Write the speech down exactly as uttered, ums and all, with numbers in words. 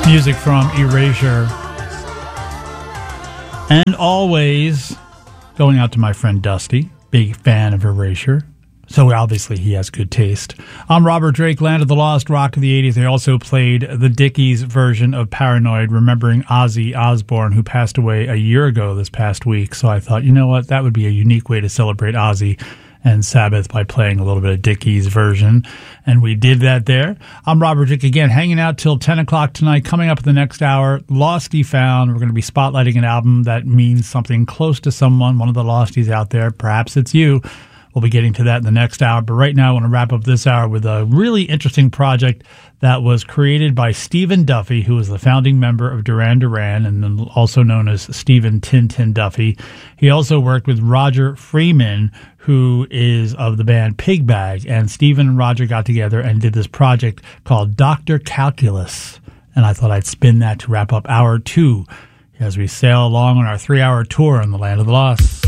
Music from Erasure. And always going out to my friend Dusty, big fan of Erasure. So obviously he has good taste. I'm Robert Drake, Land of the Lost, Rock of the eighties. They also played the Dickies version of Paranoid, remembering Ozzy Osbourne, who passed away a year ago this past week. So I thought, you know what, that would be a unique way to celebrate Ozzy and Sabbath by playing a little bit of Dickies version. And we did that there. I'm Robert Drake again, hanging out till ten o'clock tonight. Coming up in the next hour, Losty Found. We're going to be spotlighting an album that means something close to someone, one of the Losties out there. Perhaps it's you. We'll be getting to that in the next hour. But right now, I want to wrap up this hour with a really interesting project that was created by Stephen Duffy, who is the founding member of Duran Duran and also known as Stephen Tin Tin Duffy. He also worked with Roger Freeman, who is of the band Pig Bag. And Stephen and Roger got together and did this project called Doctor Calculus. And I thought I'd spin that to wrap up hour two as we sail along on our three-hour tour in the Land of the Lost.